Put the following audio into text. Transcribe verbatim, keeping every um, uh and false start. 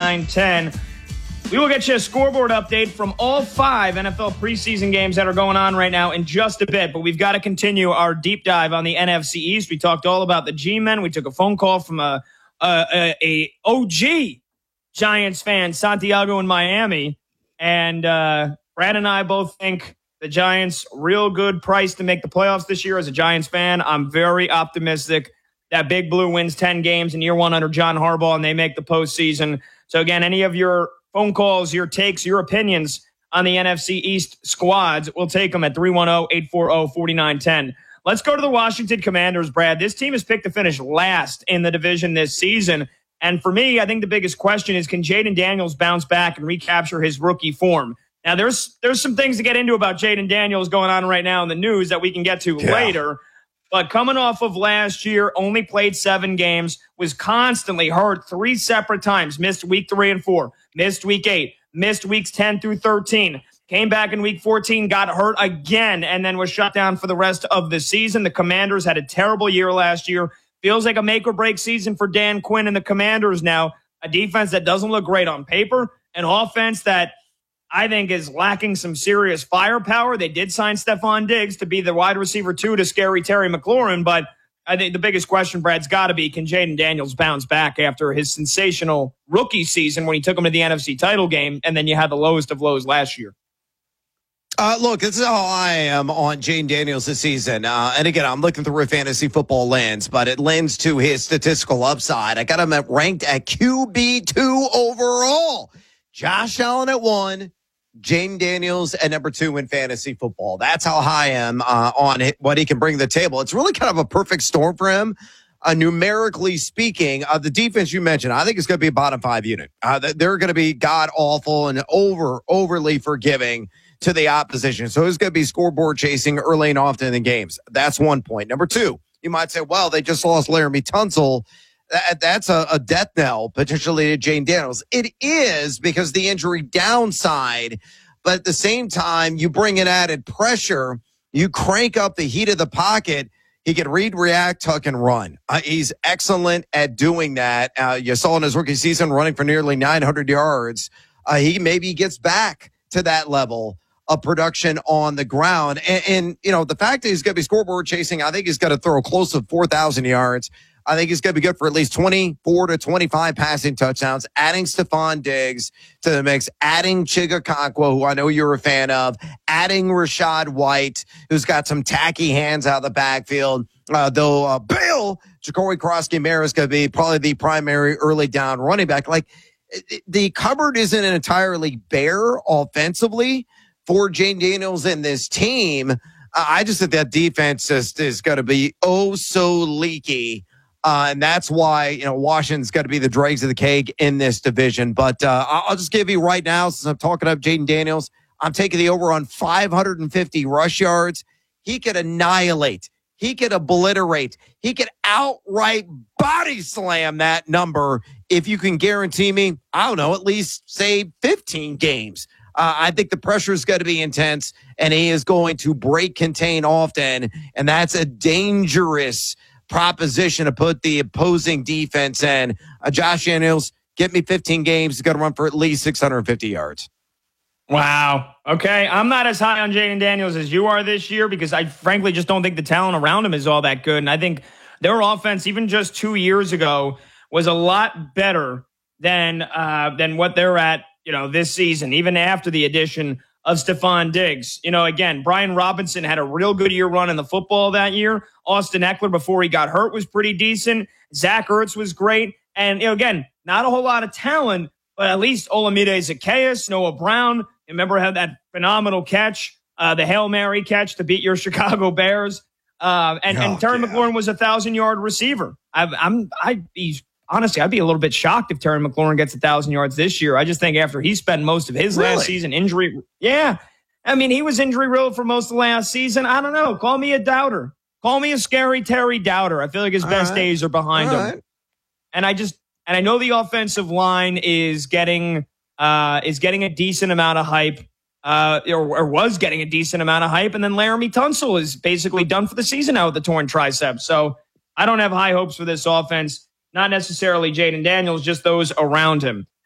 nine ten. We will get you a scoreboard update from all five N F L preseason games that are going on right now in just a bit. But we've got to continue our deep dive on the N F C East. We talked all about the G-men. We took a phone call from a, a, a, a O G Giants fan, Santiago in Miami. And uh, Brad and I both think the Giants, real good price to make the playoffs this year. As a Giants fan, I'm very optimistic that Big Blue wins ten games in year one under John Harbaugh and they make the postseason. So again, any of your phone calls, your takes, your opinions on the N F C East squads, we'll take them at three one zero, eight four zero, four nine one zero. Let's go to the Washington Commanders, Brad. This team is picked to finish last in the division this season. And for me, I think the biggest question is, can Jaden Daniels bounce back and recapture his rookie form? Now, there's there's some things to get into about Jaden Daniels going on right now in the news that we can get to yeah. later. But coming off of last year, only played seven games, was constantly hurt three separate times, missed week three and four, missed week eight, missed weeks ten through thirteen, came back in week fourteen, got hurt again, and then was shut down for the rest of the season. The Commanders had a terrible year last year. Feels like a make-or-break season for Dan Quinn and the Commanders now. A defense that doesn't look great on paper, an offense that I think is lacking some serious firepower. They did sign Stephon Diggs to be the wide receiver two to scary Terry McLaurin, but I think the biggest question, Brad's got to be, can Jaden Daniels bounce back after his sensational rookie season when he took him to the N F C title game, and then you had the lowest of lows last year? Uh, look, this is how I am on Jaden Daniels this season. Uh, and again, I'm looking through a fantasy football lens, but it lends to his statistical upside. I got him at ranked at Q B two overall. Josh Allen at one. Jaden Daniels at number two in fantasy football. That's how high I am uh, on it, what he can bring to the table. It's really kind of a perfect storm for him. Uh, numerically speaking, uh, the defense you mentioned, I think it's going to be a bottom five unit. Uh, they're going to be god awful and over overly forgiving to the opposition. So it's going to be scoreboard chasing early and often in the games. That's one point. Number two, you might say, well, they just lost Laramie Tunsil. That, that's a, a death knell potentially to Jaden Daniels. It is because the injury downside, but at the same time, you bring in added pressure. You crank up the heat of the pocket. He can read, react, tuck, and run. Uh, he's excellent at doing that. Uh, you saw in his rookie season running for nearly nine hundred yards. Uh, he maybe gets back to that level of production on the ground. And, and you know, the fact that he's going to be scoreboard chasing, I think he's going to throw close to four thousand yards. I think he's going to be good for at least twenty-four to twenty-five passing touchdowns, adding Stephon Diggs to the mix, adding Chigakonkwo, who I know you're a fan of, adding Rashad White, who's got some tacky hands out of the backfield. Uh, though uh, Bill, Jacory Cross-Gamera is going to be probably the primary early down running back. Like, the cupboard isn't entirely bare offensively for Jaden Daniels and this team. Uh, I just think that defense just is going to be oh so leaky. Uh, and that's why, you know, Washington's got to be the dregs of the cake in this division. But uh, I'll just give you right now, since I'm talking about Jaden Daniels, I'm taking the over on five hundred fifty rush yards. He could annihilate. He could obliterate. He could outright body slam that number if you can guarantee me, I don't know, at least, say, fifteen games. Uh, I think the pressure is going to be intense, and he is going to break contain often, and that's a dangerous proposition to put the opposing defense in. Uh, Josh Daniels, get me fifteen games. He's got to run for at least six hundred fifty yards. Wow. Okay. I'm not as high on Jaden Daniels as you are this year because I frankly just don't think the talent around him is all that good. And I think their offense, even just two years ago, was a lot better than uh, than what they're at, you know, this season, even after the addition of Stephon Diggs. You know, again, Brian Robinson had a real good year running the football that year. Austin Eckler, before he got hurt, was pretty decent. Zach Ertz was great. And, you know, again, not a whole lot of talent, but at least Olamide Zaccheaus, Noah Brown, remember had that phenomenal catch, uh, the Hail Mary catch to beat your Chicago Bears. Uh, and, oh, and Terry yeah. McLaurin was a thousand-yard receiver. I, I'm, I'd be, honestly, I'd be a little bit shocked if Terry McLaurin gets a thousand yards this year. I just think after he spent most of his really? last season injury, yeah. I mean, he was injury-riddled for most of last season. I don't know. Call me a doubter. Call me a scary Terry doubter. I feel like his All best right. days are behind All him. Right. And I just, and I know the offensive line is getting, uh, is getting a decent amount of hype, uh, or, or was getting a decent amount of hype. And then Laramie Tunsil is basically done for the season now with the torn tricep. So I don't have high hopes for this offense. Not necessarily Jaden Daniels, just those around him.